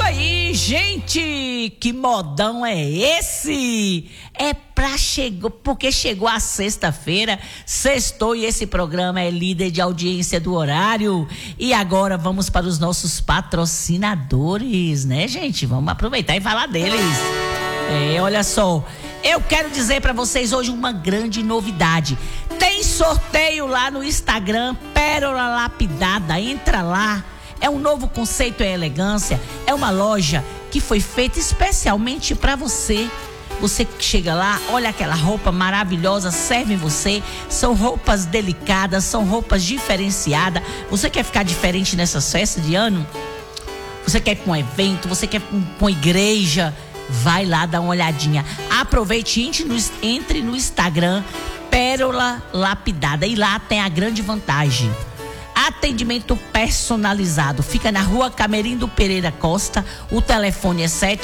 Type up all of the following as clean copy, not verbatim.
aí, gente, que modão é esse? Porque chegou a sexta-feira, sextou e esse programa é líder de audiência do horário. E agora vamos para os nossos patrocinadores, né, gente? Vamos aproveitar e falar deles. Olha só, eu quero dizer para vocês hoje uma grande novidade. Tem sorteio lá no Instagram, Pérola Lapidada, entra lá. É um novo conceito em elegância, é uma loja que foi feita especialmente para você. Você que chega lá, olha aquela roupa maravilhosa, serve você. São roupas delicadas, são roupas diferenciadas. Você quer ficar diferente nessas festas de ano? Você quer ir para um evento, você quer ir para uma igreja? Vai lá dar uma olhadinha. Aproveite e entre no Instagram, Pérola Lapidada. E lá tem a grande vantagem. Atendimento personalizado. Fica na rua Camerindo Pereira Costa. O telefone é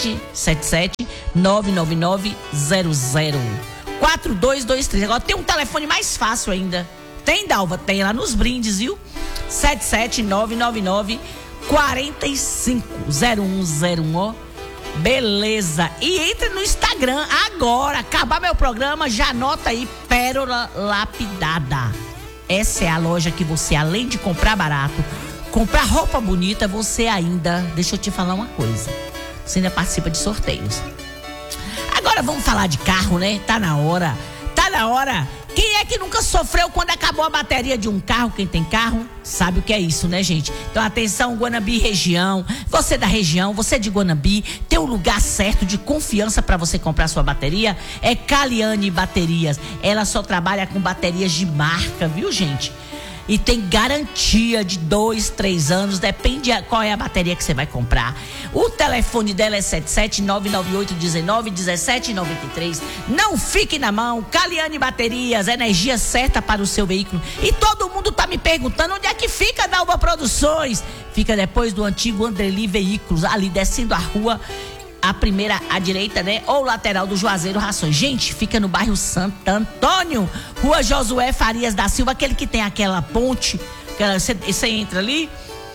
777-999-00-4223. Agora tem um telefone mais fácil ainda. Tem, Dalva? Tem lá nos brindes, viu? 77999-450101. Beleza. E entre no Instagram agora. Acabar meu programa, já anota aí, Pérola Lapidada. Essa é a loja que você, além de comprar barato, comprar roupa bonita, você ainda... Deixa eu te falar uma coisa. Você ainda participa de sorteios. Agora vamos falar de carro, né? Tá na hora. Tá na hora. Quem é que nunca sofreu quando acabou a bateria de um carro? Quem tem carro sabe o que é isso, né, gente? Então, atenção, Guanambi região. Você da região, você de Guanambi, tem um lugar certo de confiança para você comprar sua bateria? É Caliane Baterias. Ela só trabalha com baterias de marca, viu, gente? E tem garantia de 2, 3 anos, depende qual é a bateria que você vai comprar. O telefone dela é 77998191793. Não fique na mão. Caliane Baterias, energia certa para o seu veículo. E todo mundo tá me perguntando onde é que fica Dalva Produções. Fica depois do antigo Andreli Veículos, ali descendo a rua, a primeira à direita, né? Ou lateral do Juazeiro Rações. Gente, fica no bairro Santo Antônio, Rua Josué Farias da Silva, aquele que tem aquela ponte, você entra ali,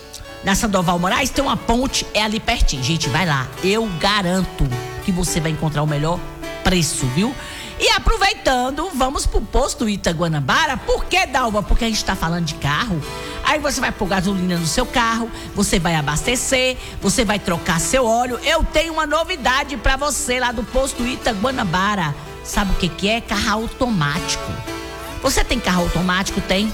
na Sandoval Moraes, tem uma ponte, é ali pertinho. Gente, vai lá, eu garanto que você vai encontrar o melhor preço, viu? E aproveitando, vamos pro posto Ita Guanabara. Por que, Dalva? Porque a gente tá falando de carro. Aí você vai pôr gasolina no seu carro, você vai abastecer, você vai trocar seu óleo. Eu tenho uma novidade pra você lá do posto Ita Guanabara. Sabe o que é? Carro automático. Você tem carro automático? Tem.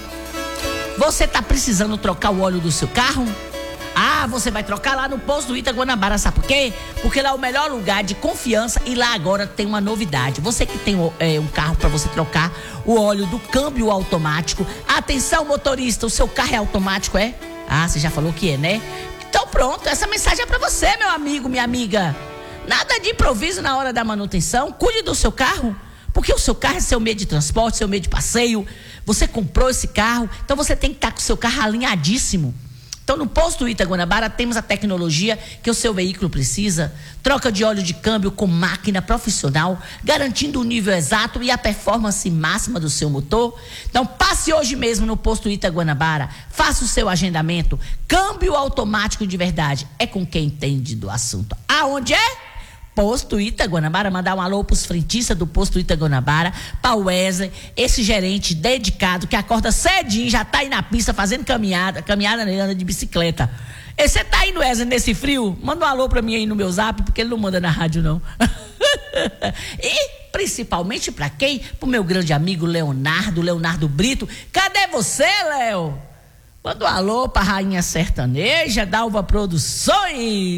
Você tá precisando trocar o óleo do seu carro? Ah, você vai trocar lá no posto do Ita Guanabara, sabe por quê? Porque lá é o melhor lugar de confiança e lá agora tem uma novidade. Você que tem um carro para você trocar o óleo do câmbio automático. Atenção, motorista, o seu carro é automático, é? Ah, você já falou que é, né? Então pronto, essa mensagem é para você, meu amigo, minha amiga. Nada de improviso na hora da manutenção. Cuide do seu carro, porque o seu carro é seu meio de transporte, seu meio de passeio. Você comprou esse carro, então você tem que estar com o seu carro alinhadíssimo. Então, no posto Ita Guanabara, temos a tecnologia que o seu veículo precisa. Troca de óleo de câmbio com máquina profissional, garantindo o nível exato e a performance máxima do seu motor. Então, passe hoje mesmo no posto Ita Guanabara, faça o seu agendamento. Câmbio automático de verdade é com quem entende do assunto. Aonde é? Posto Ita Guanabara. Mandar um alô pros frentistas do posto Ita Guanabara, pra Wesley, esse gerente dedicado que acorda cedinho, já tá aí na pista fazendo caminhada né, anda de bicicleta. E você tá indo, Wesley, nesse frio? Manda um alô pra mim aí no meu zap, porque ele não manda na rádio, não. E principalmente pra quem? Pro meu grande amigo Leonardo Brito. Cadê você, Léo? Manda um alô pra Rainha Sertaneja, Dalva Produções.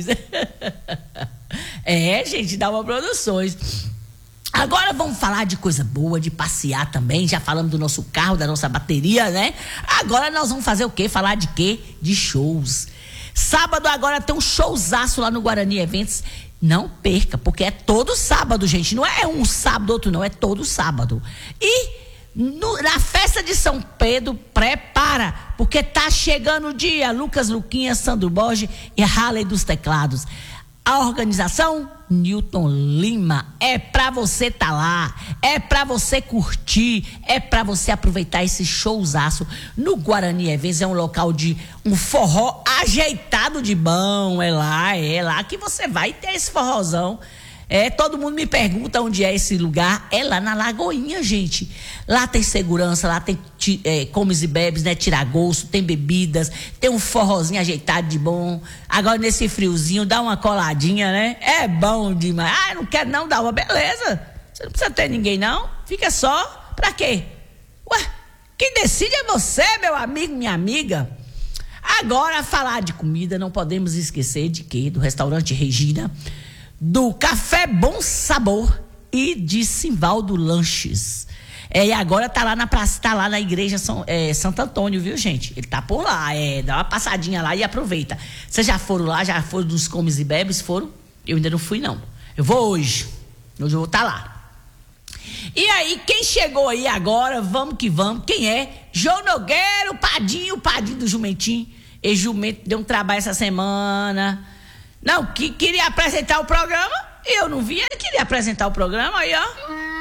É, gente, Dalva Produções. Agora vamos falar de coisa boa, de passear também. Já falamos do nosso carro, da nossa bateria, né? Agora nós vamos fazer o quê? Falar de quê? De shows. Sábado agora tem um showzaço lá no Guarani Eventos. Não perca, porque é todo sábado, gente. Não é um sábado, outro não, é todo sábado. E na festa de São Pedro, prepara, porque tá chegando o dia. Lucas Luquinha, Sandro Borges e Harley dos Teclados. A organização Newton Lima. É pra você tá lá, é pra você curtir, é pra você aproveitar esse showzaço no Guarani Eventos. É um local de um forró ajeitado de bom. É lá que você vai ter esse forrozão. Todo mundo me pergunta onde é esse lugar. É lá na Lagoinha, gente. Lá tem segurança, lá tem comes e bebes, né? Tira-gosto, tem bebidas, tem um forrozinho ajeitado de bom. Agora nesse friozinho, dá uma coladinha, né? É bom demais. Eu não quero não, dá uma beleza. Você não precisa ter ninguém, não. Fica só. Pra quê? Ué, quem decide é você, meu amigo, minha amiga. Agora, falar de comida, não podemos esquecer de quê? Do restaurante Regina, do Café Bom Sabor e de Simvaldo Lanches. E agora tá lá na praça, tá lá na igreja Santo Antônio, viu, gente? Ele tá por lá, dá uma passadinha lá e aproveita. Vocês já foram lá, já foram dos comes e bebes? Foram? Eu ainda não fui, não. Eu vou hoje eu vou estar lá. E aí, quem chegou aí agora, vamos que vamos, quem é? João Nogueira, o Padinho do Jumentinho. E Jumento deu um trabalho essa semana. Não, que queria apresentar o programa, eu não vi, ele queria apresentar o programa, aí, ó.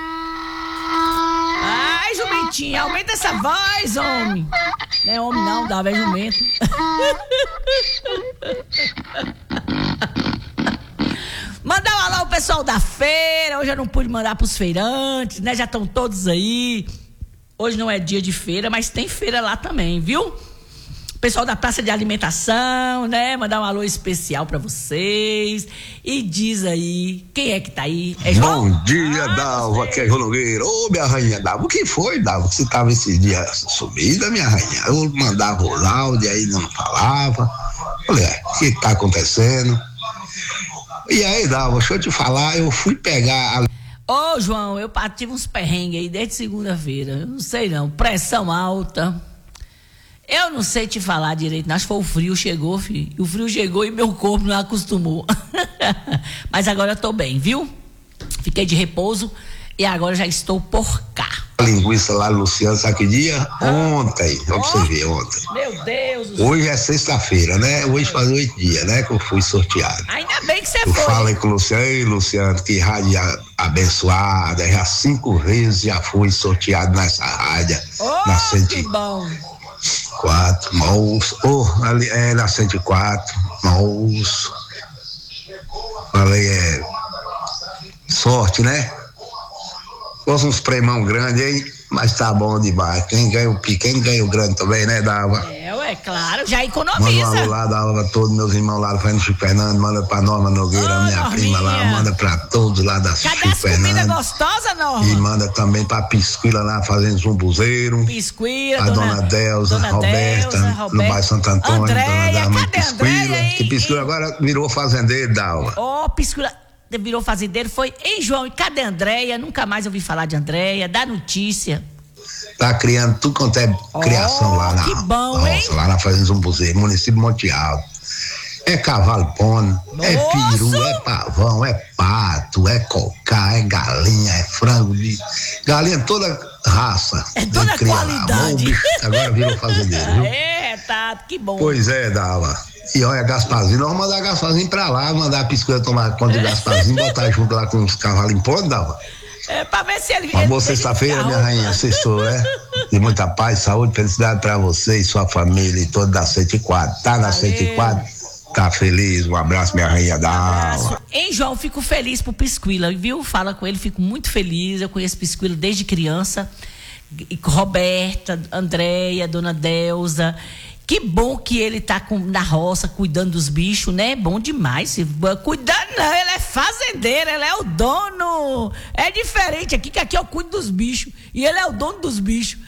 Ai, Jumentinho, aumenta essa voz, homem. Não é homem não, Dalva, é jumento. Mandar um alô ao pessoal da feira, hoje eu não pude mandar pros feirantes, né, já estão todos aí. Hoje não é dia de feira, mas tem feira lá também, viu? Pessoal da praça de alimentação, né? Mandar um alô especial pra vocês. E diz aí, quem é que tá aí? É João? Bom dia, Dalva, aqui é João Nogueira. Ô, minha rainha, Dalva, o que foi, Dalva? Você tava esses dias sumida, minha rainha? Eu mandava o áudio, aí não falava. Falei, o que tá acontecendo? E aí, Dalva, deixa eu te falar, eu fui pegar Ô, João, eu tive uns perrengues aí desde segunda-feira. Eu não sei não, pressão alta. Eu não sei te falar direito, acho que foi o frio chegou, filho. O frio chegou e meu corpo não acostumou. Mas agora eu tô bem, viu? Fiquei de repouso e agora já estou por cá. A linguiça lá, Luciano, sabe que dia? Ontem, pra você ver, ontem. Meu Deus. Hoje é sexta-feira, né? Hoje faz 8 dias, né? Que eu fui sorteado. Ainda bem que você foi. Eu falei com o Luciano, ei, Luciano, que rádio abençoada, já 5 vezes já fui sorteado nessa rádio. Na que bom. 4, moço, ali na 104, moço. Falei, sorte, né? Fosse uns prêmios grandes, hein? Mas tá bom demais. Quem ganha o pequeno ganha o grande também, né, Dalva? Claro, já economiza. Manda um alô lá, Dalva, todos meus irmãos lá do Chico Fernando, manda pra Norma Nogueira, minha prima lá, manda pra todos lá da Chico Fernando. Cadê as comidas gostosas, Norma? E manda também pra Pisquila lá, fazendo zumbuzeiro. Pisquila, a Dona Delza, Roberta, no bairro Santo Antônio, Andréia, Dona Darma Pisquila. Andréia, Que Pisquila agora virou fazendeiro, Dalva. Pisquila virou fazendeiro, foi em João. E cadê a Andréia? Nunca mais ouvi falar de Andréia. Dá notícia. Tá criando tudo quanto é criação lá na que bom, roça, hein? lá na Fazenda Zumbuzeiro, município de Monte Alto. É cavalo pone, é peru, é pavão, é pato, é cocá, é galinha, é frango, galinha toda raça. É toda qualidade. O bicho agora virou fazendeiro, viu? Tá, que bom. Pois é, Dava. E olha, Gasparzinho, nós vamos mandar Gasparzinho pra lá, mandar a Pisquila tomar conta de Gasparzinho, botar junto lá com os cavalos em ponto, Dava. Pra ver se ele... Uma boa sexta-feira, minha rainha, sextou, de muita paz, saúde, felicidade pra você e sua família e toda da 104. Tá na 104? Tá feliz? Um abraço, minha rainha da Hein, João, fico feliz pro Pisquila, viu? Fala com ele, fico muito feliz. Eu conheço Pisquila desde criança. Roberta, Andréia, Dona Delza. Que bom que ele tá na roça, cuidando dos bichos, né? Bom demais. Cuidando não, ele é fazendeiro, ele é o dono. É diferente aqui, que aqui eu cuido dos bichos. E ele é o dono dos bichos.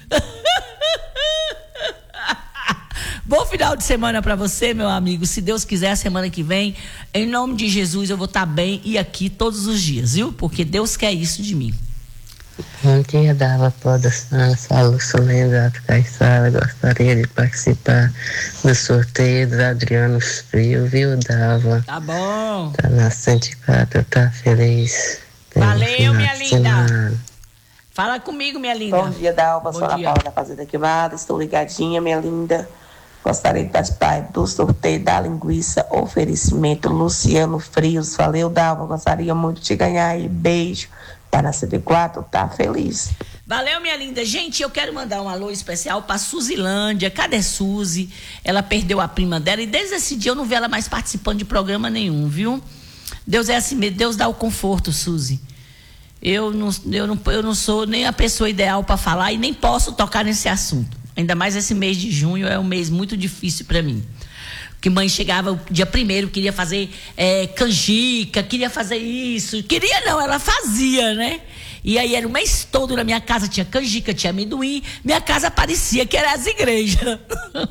Bom final de semana pra você, meu amigo. Se Deus quiser, a semana que vem, em nome de Jesus, eu vou estar bem e aqui todos os dias, viu? Porque Deus quer isso de mim. Bom dia, Dava Produção, falo Soledade Caissara, gostaria de participar do sorteio do Adriano Frio, viu, Dava? Tá bom. Tá na 104, tá feliz. Valeu, minha linda. Fala comigo, minha linda. Bom dia, Dalva, sou a Paula da Fazenda Queimada, estou ligadinha, minha linda. Gostaria de participar do sorteio da linguiça, oferecimento Luciano Frios. Valeu, Dalva, gostaria muito de ganhar aí. Beijo. Tá na CD4, tá feliz. Valeu, minha linda. Gente, eu quero mandar um alô especial pra Suzilândia. Cadê Suzy? Ela perdeu a prima dela e desde esse dia eu não vi ela mais participando de programa nenhum, viu? Deus é assim mesmo, Deus dá o conforto, Suzy. Eu não sou nem a pessoa ideal para falar e nem posso tocar nesse assunto. Ainda mais esse mês de junho é um mês muito difícil para mim. Porque mãe chegava o dia 1º, queria fazer canjica, queria fazer isso. Queria não, ela fazia, né? E aí era o mês todo na minha casa, tinha canjica, tinha amendoim. Minha casa parecia que era as igrejas.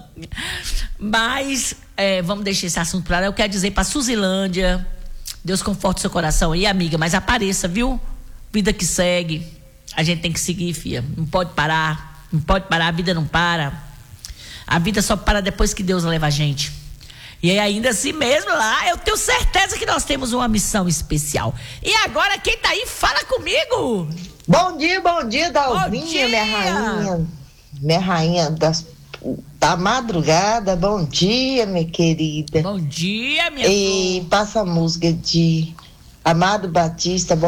Mas vamos deixar esse assunto para lá. Eu quero dizer para Suzilândia, Deus conforte seu coração aí, amiga, mas apareça, viu? Vida que segue. A gente tem que seguir, filha. Não pode parar. Não pode parar, a vida não para. A vida só para depois que Deus leva a gente. E aí, ainda assim mesmo lá, eu tenho certeza que nós temos uma missão especial. E agora, quem tá aí, fala comigo. Bom dia, Dalvinha, minha rainha da madrugada. Bom dia, minha querida. Bom dia, minha E passa a música de Amado Batista.